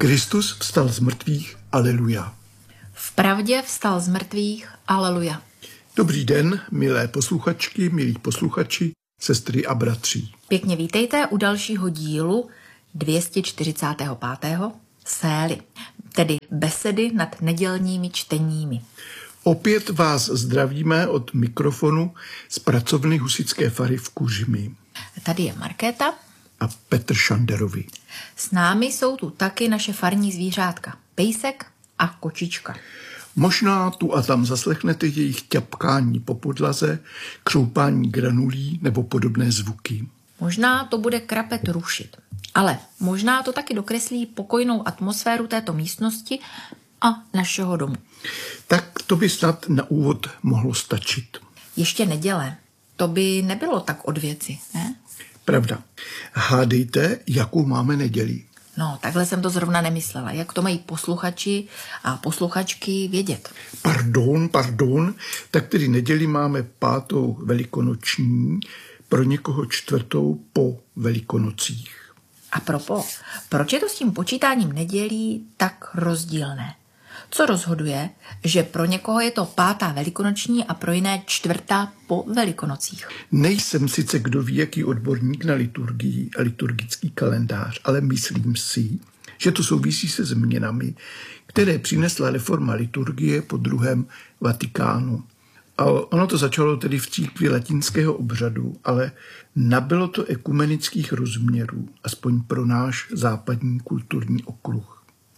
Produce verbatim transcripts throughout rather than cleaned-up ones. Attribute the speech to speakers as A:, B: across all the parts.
A: Kristus vstal z mrtvých, aleluja.
B: V pravdě vstal z mrtvých, aleluja.
A: Dobrý den, milé posluchačky, milí posluchači, sestry a bratři.
B: Pěkně vítejte u dalšího dílu dvě stě čtyřicátého pátého sély, tedy besedy nad nedělními čteními.
A: Opět vás zdravíme od mikrofonu z pracovny husitské fary v Kuřimi.
B: Tady je Markéta.
A: A Petr Šanderovi.
B: S námi jsou tu taky naše farní zvířátka, pejsek a kočička.
A: Možná tu a tam zaslechnete jejich ťapkání po podlaze, křoupání granulí nebo podobné zvuky.
B: Možná to bude krapet rušit, ale možná to taky dokreslí pokojnou atmosféru této místnosti a našeho domu.
A: Tak to by snad na úvod mohlo stačit.
B: Ještě neděle, to by nebylo tak od věci, ne?
A: Pravda. Hádejte, jakou máme neděli.
B: No, takhle jsem to zrovna nemyslela. Jak to mají posluchači a posluchačky vědět?
A: Pardon, pardon. Tak tedy neděli máme pátou velikonoční, pro někoho čtvrtou po velikonocích.
B: A propo, proč je to s tím počítáním nedělí tak rozdílné? Co rozhoduje, že pro někoho je to pátá velikonoční a pro jiné čtvrtá po velikonocích?
A: Nejsem sice kdo ví, jaký odborník na liturgii a liturgický kalendář, ale myslím si, že to souvisí se změnami, které přinesla reforma liturgie po druhém Vatikánu. A ono to začalo tedy v církvi latinského obřadu, ale nabylo to ekumenických rozměrů, aspoň pro náš západní kulturní okruh.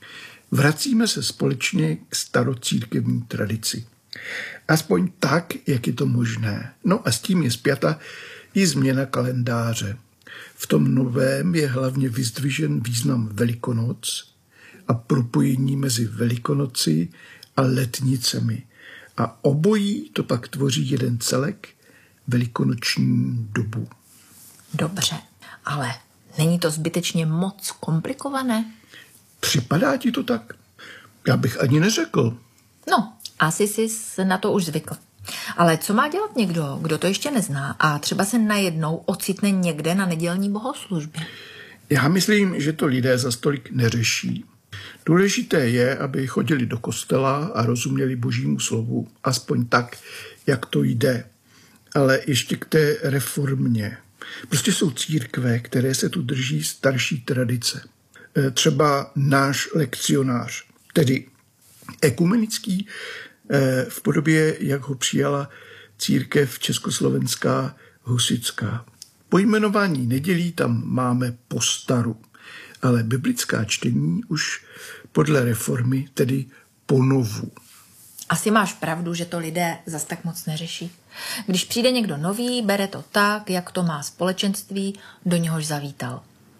A: Vracíme se společně k starocírkevní tradici. Aspoň tak, jak je to možné. No a s tím je spjata i změna kalendáře. V tom novém je hlavně vyzdvižen význam Velikonoc a propojení mezi Velikonoci a letnicemi. A obojí to pak tvoří jeden celek, velikonoční dobu.
B: Dobře, ale není to zbytečně moc komplikované?
A: Připadá ti to tak? Já bych ani neřekl.
B: No, asi jsi na to už zvykl. Ale co má dělat někdo, kdo to ještě nezná a třeba se najednou ocitne někde na nedělní bohoslužbě?
A: Já myslím, že to lidé za stolik neřeší. Důležité je, aby chodili do kostela a rozuměli Božímu slovu, aspoň tak, jak to jde. Ale ještě k té reformě. Prostě jsou církve, které se tu drží starší tradice. Třeba náš lekcionář, tedy ekumenický, v podobě, jak ho přijala církev československá husitská. Pojmenování nedělí tam máme po staru, ale biblická čtení už podle reformy, tedy ponovu.
B: Asi máš pravdu, že to lidé zas tak moc neřeší. Když přijde někdo nový, bere to tak, jak to má společenství, do něhož zavítal.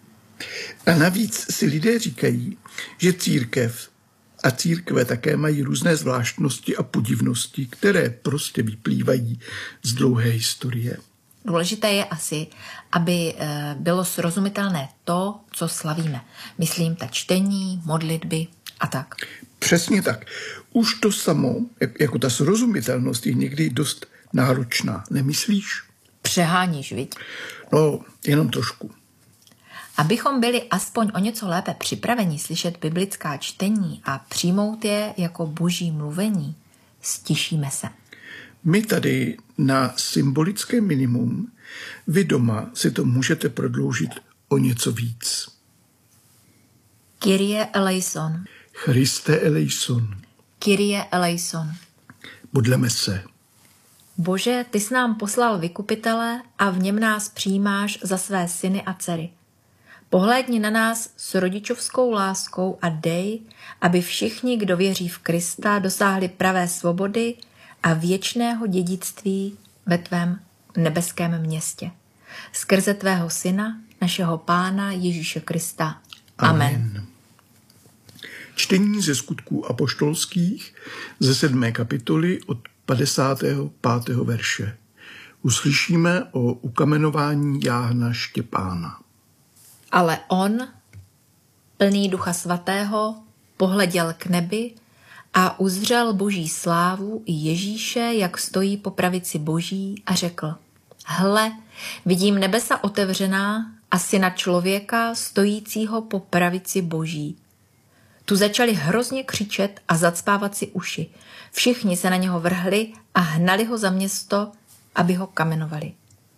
A: A navíc si lidé říkají, že církev a církve také mají různé zvláštnosti a podivnosti, které prostě vyplývají z dlouhé historie.
B: Důležité je asi, aby bylo srozumitelné to, co slavíme. Myslím ta čtení, modlitby a tak.
A: Přesně tak. Už to samo, jako ta srozumitelnost, je někdy dost náročná. Nemyslíš?
B: Přeháníš, viď?
A: No, jenom trošku.
B: Abychom byli aspoň o něco lépe připraveni slyšet biblická čtení a přijmout je jako boží mluvení, stišíme se.
A: My tady na symbolické minimum, vy doma si to můžete prodloužit o něco víc.
B: Kyrie eleison.
A: Christe eleison.
B: Kyrie eleison.
A: Modleme se.
B: Bože, ty jsi nám poslal vykupitele a v něm nás přijímáš za své syny a dcery. Pohlédni na nás s rodičovskou láskou a dej, aby všichni, kdo věří v Krista, dosáhli pravé svobody a věčného dědictví ve tvém nebeském městě. Skrze tvého syna, našeho Pána Ježíše Krista. Amen. Amen.
A: Čtení ze skutků apoštolských ze sedmé kapitoly od padesátého pátého verše. Uslyšíme o ukamenování Jáhna Štěpána.
B: Ale on, plný Ducha Svatého, pohleděl k nebi a uzřel Boží slávu i Ježíše, jak stojí po pravici Boží, a řekl: Hle, vidím nebesa otevřená a syna člověka stojícího po pravici Boží. Tu začali hrozně křičet a zacpávat si uši. Všichni se na něho vrhli a hnali ho za město, aby ho kamenovali.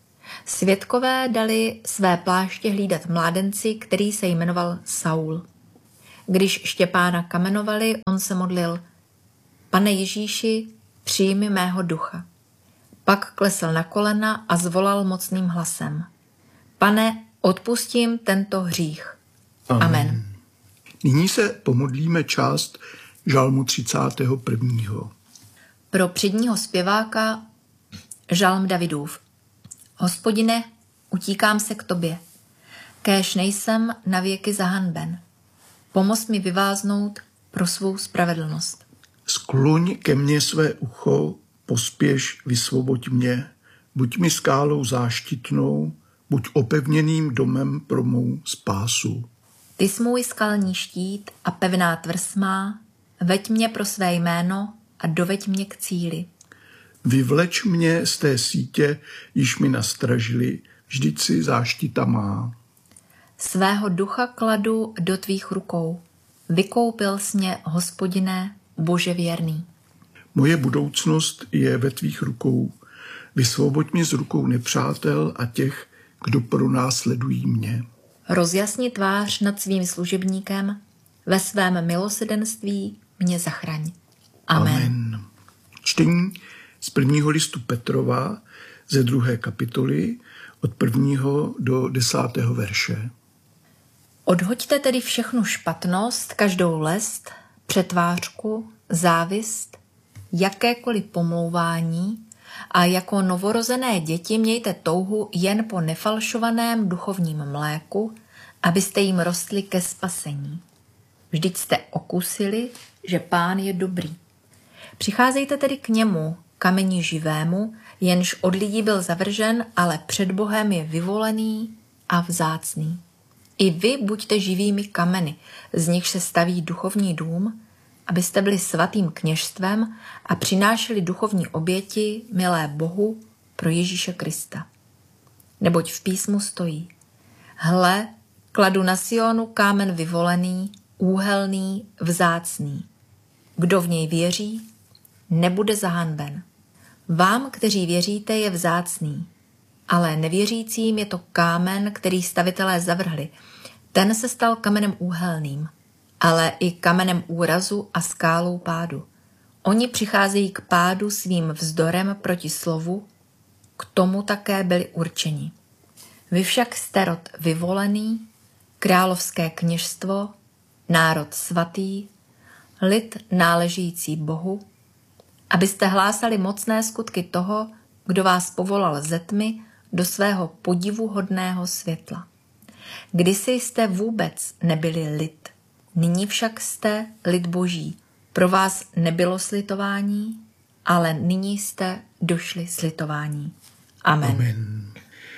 B: Svědkové dali své pláště hlídat mládenci, který se jmenoval Saul. Když Štěpána kamenovali, on se modlil: Pane Ježíši, přijmi mého ducha. Pak klesl na kolena a zvolal mocným hlasem: Pane, odpustím tento hřích. Amen. Amen.
A: Nyní se pomodlíme část žalmu třicátého prvního.
B: Pro předního zpěváka žalm Davidův. Hospodine, utíkám se k tobě, kéž nejsem navěky zahanben. Pomoz mi vyváznout pro svou spravedlnost.
A: Skloň ke mně své ucho, pospěš, vysvoboď mě, buď mi skálou záštitnou, buď opevněným domem pro mou spásu.
B: Ty jsi můj skalní štít a pevná tvrz má, veď mě pro své jméno a doveď mě k cíli.
A: Vyvleč mě z té sítě, již mi nastražili, vždyť si záštita má.
B: Svého ducha kladu do tvých rukou. Vykoupil jsi mě, Hospodine, Bože věrný.
A: Moje budoucnost je ve tvých rukou. Vysvoboď mě z rukou nepřátel a těch, kdo pronásledují mě.
B: Rozjasni tvář nad svým služebníkem, ve svém milosedenství mě zachraň. Amen.
A: Amen. Čtení z prvního listu Petrova ze druhé kapitoly od prvního do desátého verše.
B: Odhoďte tedy všechnu špatnost, každou lest, přetvářku, závist, jakékoliv pomlouvání a jako novorozené děti mějte touhu jen po nefalšovaném duchovním mléku, abyste jim rostli ke spasení. Vždyť jste okusili, že Pán je dobrý. Přicházejte tedy k němu, kameni živému, jenž od lidí byl zavržen, ale před Bohem je vyvolený a vzácný. I vy buďte živými kameny, z nich se staví duchovní dům, abyste byli svatým kněžstvem a přinášeli duchovní oběti milé Bohu pro Ježíše Krista. Neboť v písmu stojí: Hle, kladu na Sionu kámen vyvolený, úhelný, vzácný. Kdo v něj věří, nebude zahanben. Vám, kteří věříte, je vzácný, ale nevěřícím je to kámen, který stavitelé zavrhli. Ten se stal kamenem úhelným, ale i kamenem úrazu a skálou pádu. Oni přicházejí k pádu svým vzdorem proti slovu, k tomu také byli určeni. Vy však jste rod vyvolený, královské kněžstvo, národ svatý, lid náležející Bohu, abyste hlásali mocné skutky toho, kdo vás povolal ze tmy do svého podivuhodného světla. Kdysi jste vůbec nebyli lid, nyní však jste lid Boží. Pro vás nebylo slitování, ale nyní jste došli slitování. Amen.
A: Amen.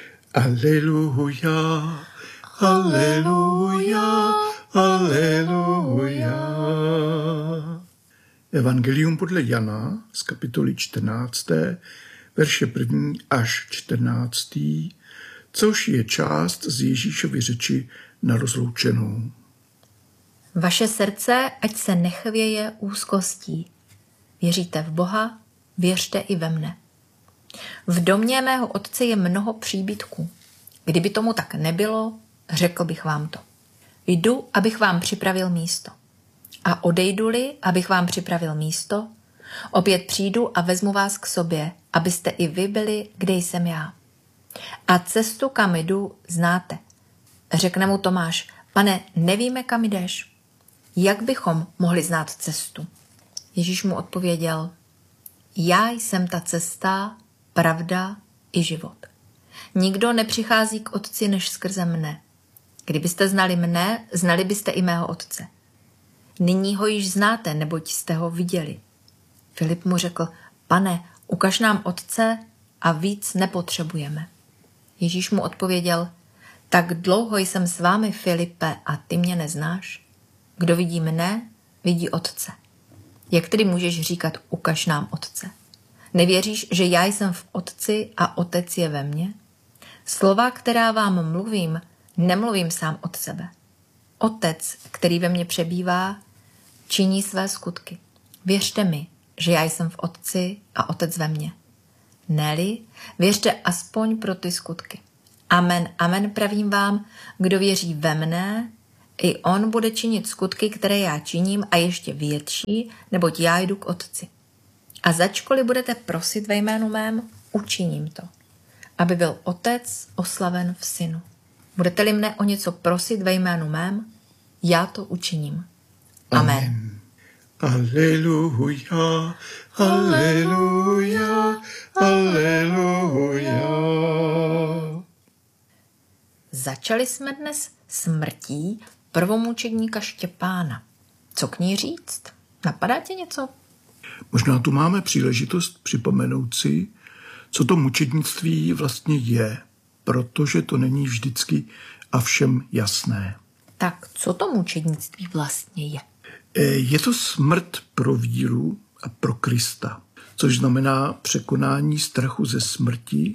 A: Aleluja, aleluja, aleluja. Evangelium podle Jana z kapitoly čtrnácté, verše první až čtrnáctý, což je část z Ježíšovy řeči na rozloučenou.
B: Vaše srdce ať se nechvěje úzkostí. Věříte v Boha, věřte i ve mne. V domě mého otce je mnoho příbytků. Kdyby tomu tak nebylo, řekl bych vám to. Jdu, abych vám připravil místo. A odejdu-li, abych vám připravil místo, opět přijdu a vezmu vás k sobě, abyste i vy byli, kde jsem já. A cestu, kam jdu, znáte. Řekne mu Tomáš: Pane, nevíme, kam jdeš. Jak bychom mohli znát cestu? Ježíš mu odpověděl: Já jsem ta cesta, pravda i život. Nikdo nepřichází k Otci než skrze mne. Kdybyste znali mne, znali byste i mého Otce. Nyní ho již znáte, neboť jste ho viděli. Filip mu řekl: Pane, ukaž nám Otce a víc nepotřebujeme. Ježíš mu odpověděl: Tak dlouho jsem s vámi, Filipe, a ty mě neznáš? Kdo vidí mne, vidí Otce. Jak tedy můžeš říkat: ukaž nám Otce? Nevěříš, že já jsem v Otci a Otec je ve mně? Slova, která vám mluvím, nemluvím sám od sebe. Otec, který ve mně přebývá, činí své skutky. Věřte mi, že já jsem v Otci a Otec ve mně. Ne-li, věřte aspoň pro ty skutky. Amen, amen, pravím vám, kdo věří ve mne, i on bude činit skutky, které já činím a ještě větší, neboť já jdu k Otci. A začkoliv budete prosit ve jménu mém, učiním to, aby byl Otec oslaven v Synu. Budete-li mne o něco prosit ve jménu mém, já to učiním. Amen.
A: Aleluja, aleluja, aleluja.
B: Začali jsme dnes smrtí prvomučedníka Štěpána. Co k ní říct? Napadá tě něco?
A: Možná tu máme příležitost připomenout si, co to mučednictví vlastně je, protože to není vždycky a všem jasné.
B: Tak co to mučednictví vlastně je?
A: Je to smrt pro víru a pro Krista, což znamená překonání strachu ze smrti,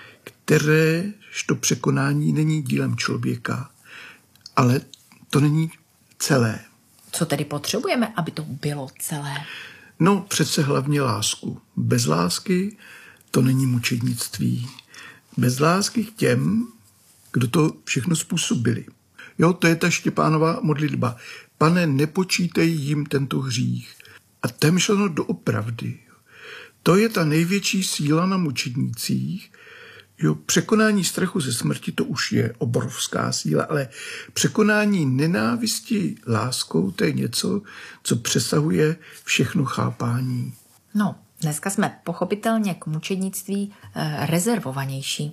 A: kteréžto překonání není dílem člověka, ale to není celé.
B: Co tedy potřebujeme, aby to bylo celé?
A: No přece hlavně lásku. Bez lásky to není mučednictví. Bez lásky k těm, kdo to všechno způsobili. Jo, to je ta Štěpánova modlitba. Pane, nepočítej jim tento hřích. A to je myšleno doopravdy. To je ta největší síla na mučednících. Jo, překonání strachu ze smrti, to už je obrovská síla, ale překonání nenávisti láskou, to je něco, co přesahuje všechno chápání.
B: No, dneska jsme pochopitelně k mučednictví e, rezervovanější.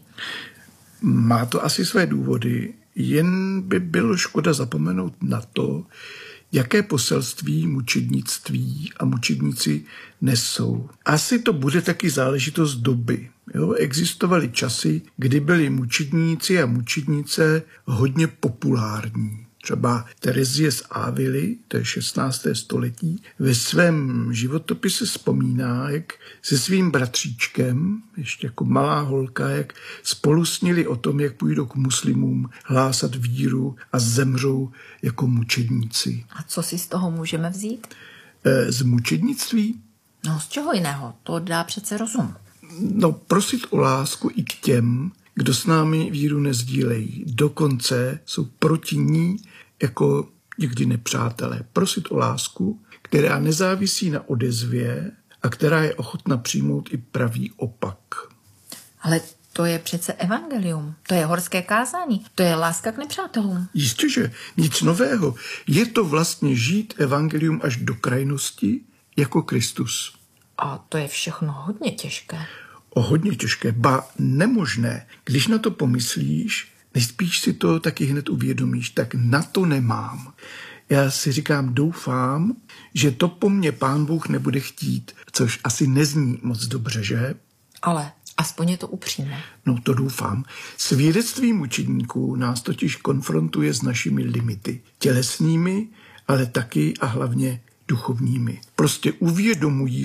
A: Má to asi své důvody, jen by bylo škoda zapomenout na to, jaké poselství mučednictví a mučedníci nesou. Asi to bude taky záležitost doby. Jo? Existovaly časy, kdy byli mučedníci a mučednice hodně populární. Třeba Terezie z Ávily, to je šestnácté století, ve svém životopise vzpomíná, jak se svým bratříčkem, ještě jako malá holka, jak spolu snili o tom, jak půjdou k muslimům hlásat víru a zemřou jako mučedníci.
B: A co si z toho můžeme vzít?
A: E, z mučednictví?
B: No z čeho jiného? To dá přece rozum.
A: No prosit o lásku i k těm, kdo s námi víru nezdílejí. Dokonce jsou proti ní jako někdy nepřátelé. Prosit o lásku, která nezávisí na odezvě a která je ochotna přijmout i pravý opak.
B: Ale to je přece evangelium, to je horské kázání, to je láska k nepřátelům.
A: Jistě, že nic nového. Je to vlastně žít evangelium až do krajnosti jako Kristus.
B: A to je všechno hodně těžké.
A: O hodně těžké, ba nemožné. Když na to pomyslíš, nejspíš si to taky hned uvědomíš, tak na to nemám. Já si říkám, doufám, že to po mně Pán Bůh nebude chtít, což asi nezní moc dobře, že?
B: Ale aspoň je to upřímné.
A: No to doufám. Svědectví mučedníků nás totiž konfrontuje s našimi limity. Tělesnými, ale taky a hlavně duchovními. Prostě uvědomují